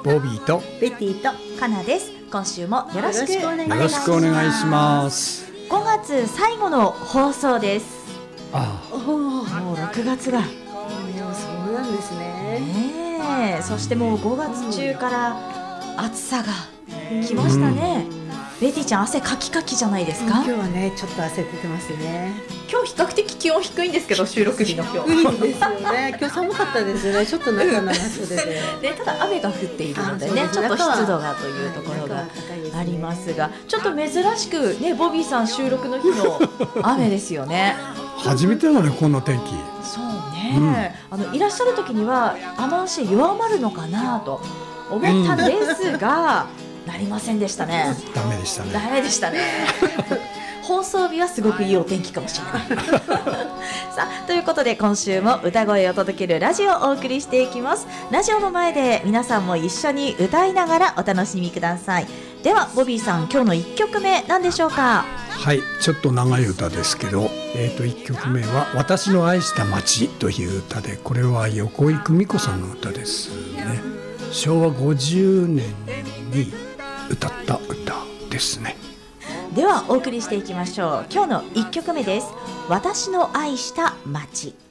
ボビーとベティとかなです。今週もよろしくお願いします。 よろしくお願いします。 5月最後の放送です。 もう 6月がそうなんですね。 そしてもう5月中から暑さが来ましたね。ベティちゃん汗カキカキじゃないですか？ 今日はねちょっと汗出てますね。 今日比較的気温低いんですけど、収録日の今日いいですよね。今日寒かったですね。ちょっと中長袖で、 ただ雨が降っているのでね、ちょっと湿度がというところがありますが、ちょっと珍しくね、ボビーさん収録の日の雨ですよね。 初めてだね、こんな天気。 そうね、いらっしゃる時には雨足弱まるのかなと思ったんですが、なりませんでしたね。 ダメでしたね。 ダメでしたね。放送日はすごくいいお天気かもしれない。さあ、ということで今週も歌声を届けるラジオをお送りしていきます。ラジオの前で皆さんも一緒に歌いながらお楽しみください。ではボビーさん、今日の1曲目何でしょうか？ はい、ちょっと長い歌ですけど、1曲目は私の愛した街という歌で、これは横井久美子さんの歌ですね。昭和50年に歌った歌ですね。 ではお送りしていきましょう。今日の1曲目です。私の愛した街。